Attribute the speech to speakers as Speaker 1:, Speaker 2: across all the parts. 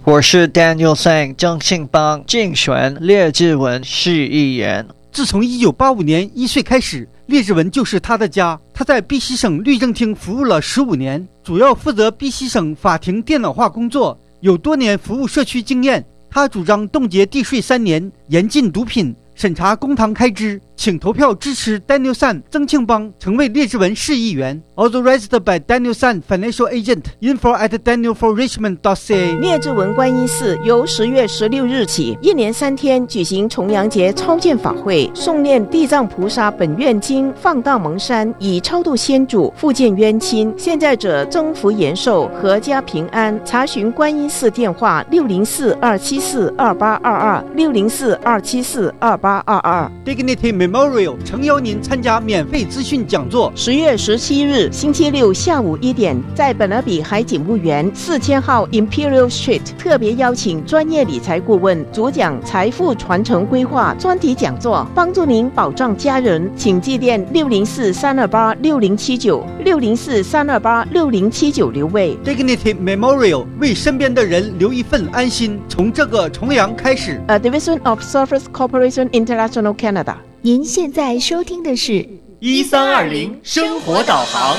Speaker 1: 我是 Daniel Sang 郑信邦，竞选列治文市议员。
Speaker 2: 自从1985年1岁开始，列治文就是他的家。他在碧溪省律政厅服务了15年，主要负责碧溪省法庭电脑化工作，有多年服务社区经验。他主张冻结地税3年，严禁毒品，审查公堂开支，请投票支持 Daniel San 曾庆邦成为列治文市议员。Authorized by Daniel San Financial Agent. Info at danielforrichmond.ca。
Speaker 3: 列治文观音寺由10月16日起1连3天举行重阳节超荐法会，诵念地藏菩萨本愿经，放荡蒙山，以超度先祖，复见冤亲，现在者增福延寿，阖家平安。查询观音寺电话604-274-2822 604-274-2822。
Speaker 2: Dignity Memorial 诚邀您参加免费资讯讲座。
Speaker 3: 10月17日星期六下午1点，在本勒比海警务园4000号 Imperial Street， 特别邀请专业理财顾问主讲财富传承规划专题讲座，帮助您保障家人。请致电604-328-6079 604-328-6079留位。
Speaker 2: Dignity Memorial 为身边的人留一份安心，从这个重阳开始。
Speaker 3: A Division of Surface Corporation International Canada。
Speaker 4: 您现在收听的是
Speaker 5: 1320生活导航。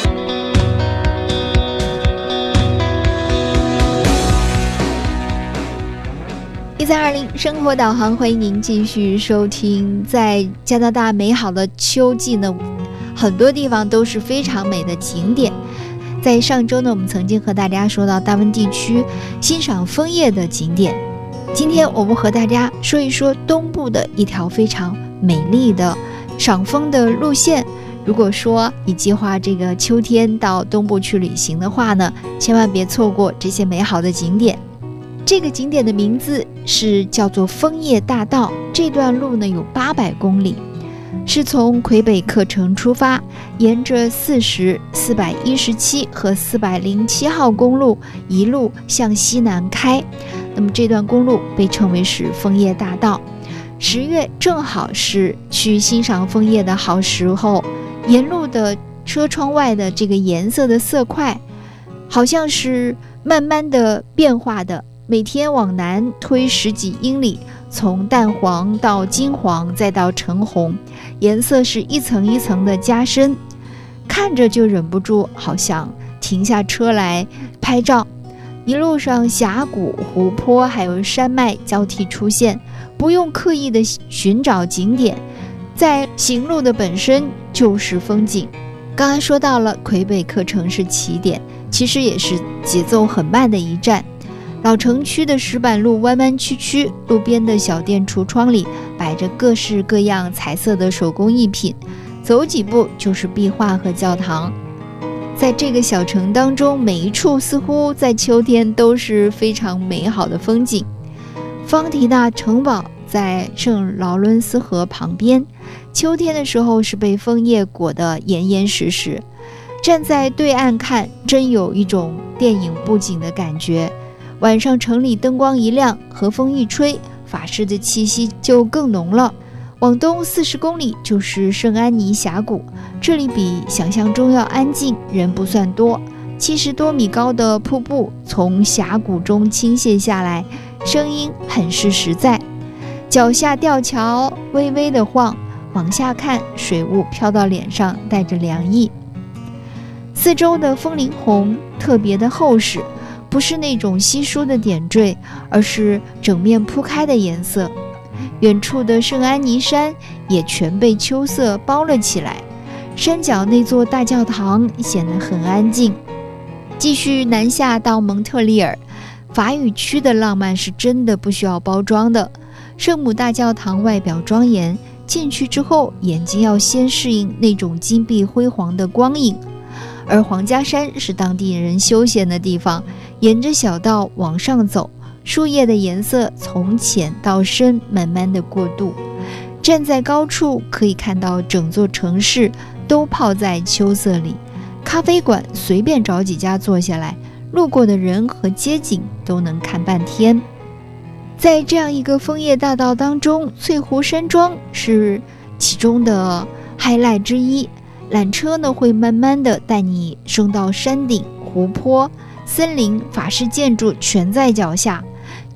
Speaker 4: 1320生活导航，欢迎您继续收听。在加拿大美好的秋季呢，很多地方都是非常美的景点。在上周呢，我们曾经和大家说到大温地区欣赏枫叶的景点。今天我们和大家说一说东部的一条非常美丽的赏枫的路线。如果说你计划这个秋天到东部去旅行的话呢，千万别错过这些美好的景点。这个景点的名字是叫做枫叶大道，这段路呢有800公里，是从魁北克城出发，沿着40、417和407号公路一路向西南开。那么这段公路被称为是枫叶大道。10月正好是去欣赏枫叶的好时候，沿路的车窗外的这个颜色的色块好像是慢慢的变化的，每天往南推10几英里，从淡黄到金黄再到橙红，颜色是一层一层的加深，看着就忍不住好想停下车来拍照。一路上峡谷、湖泊还有山脉交替出现，不用刻意的寻找景点，在行路的本身就是风景。刚刚说到了魁北克城是起点，其实也是节奏很慢的一站。老城区的石板路弯弯曲曲，路边的小店橱窗里摆着各式各样彩色的手工艺品，走几步就是壁画和教堂。在这个小城当中，每一处似乎在秋天都是非常美好的风景。方提纳城堡在圣劳伦斯河旁边，秋天的时候是被枫叶裹得严严实实，站在对岸看，真有一种电影布景的感觉。晚上城里灯光一亮，和风一吹，法式的气息就更浓了。往东40公里就是圣安妮峡谷，这里比想象中要安静，人不算多。70多米高的瀑布从峡谷中倾泻下来，声音很是实在。脚下吊桥微微的晃，往下看，水雾飘到脸上，带着凉意。四周的枫林红特别的厚实，不是那种稀疏的点缀，而是整面铺开的颜色。远处的圣安妮山也全被秋色包了起来，山脚那座大教堂显得很安静。继续南下到蒙特利尔，法语区的浪漫是真的不需要包装的。圣母大教堂外表庄严，进去之后眼睛要先适应那种金碧辉煌的光影。而皇家山是当地人休闲的地方，沿着小道往上走，树叶的颜色从浅到深慢慢的过渡，站在高处可以看到整座城市都泡在秋色里。咖啡馆随便找几家坐下来，路过的人和街景都能看半天。在这样一个枫叶大道当中，翠湖山庄是其中的 highlight 之一。缆车呢会慢慢的带你升到山顶，湖泊、森林、法式建筑全在脚下。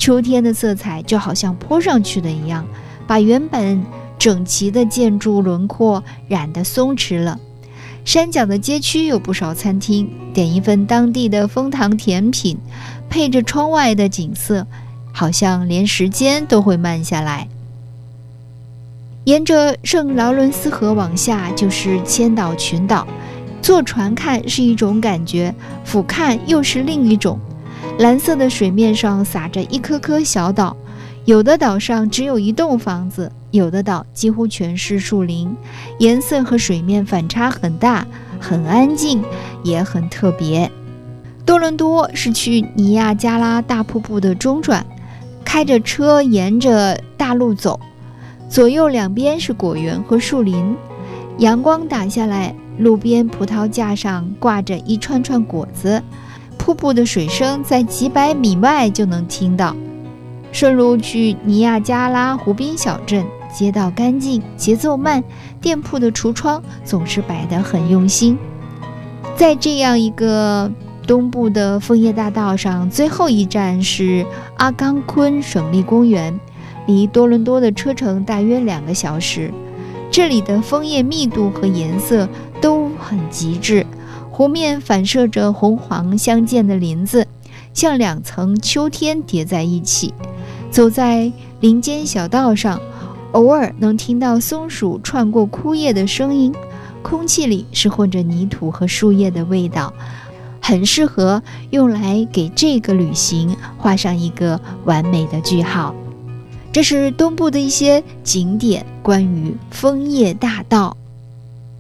Speaker 4: 秋天的色彩就好像泼上去的一样，把原本整齐的建筑轮廓染得松弛了。山脚的街区有不少餐厅，点一份当地的枫糖甜品，配着窗外的景色，好像连时间都会慢下来。沿着圣劳伦斯河往下就是千岛群岛，坐船看是一种感觉，俯瞰又是另一种。蓝色的水面上撒着一颗颗小岛，有的岛上只有一栋房子，有的岛几乎全是树林，颜色和水面反差很大，很安静，也很特别。多伦多是去尼亚加拉大瀑布的中转，开着车沿着大路走，左右两边是果园和树林，阳光打下来，路边葡萄架上挂着一串串果子，瀑布的水声在几百米外就能听到。顺路去尼亚加拉湖滨小镇，街道干净，节奏慢，店铺的橱窗总是摆得很用心。在这样一个东部的枫叶大道上，最后一站是阿冈昆省立公园，离多伦多的车程大约2个小时。这里的枫叶密度和颜色都很极致，湖面反射着红黄相间的林子，像2层秋天叠在一起。走在林间小道上，偶尔能听到松鼠窜过枯叶的声音，空气里是混着泥土和树叶的味道，很适合用来给这个旅行画上一个完美的句号。这是东部的一些景点，关于枫叶大道。